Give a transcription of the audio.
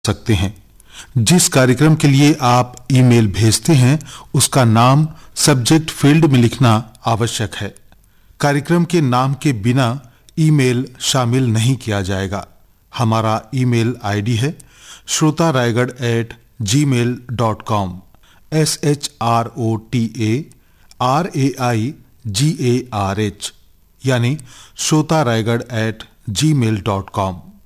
सकते हैं। जिस कार्यक्रम के लिए आप ईमेल भेजते हैं उसका नाम सब्जेक्ट फील्ड में लिखना आवश्यक है। कार्यक्रम के नाम के बिना ईमेल शामिल नहीं किया जाएगा। हमारा ईमेल आईडी है shrotaraigarh@gmail.com SHROTARAIGARH यानी shrotaraigarh@gmail.com।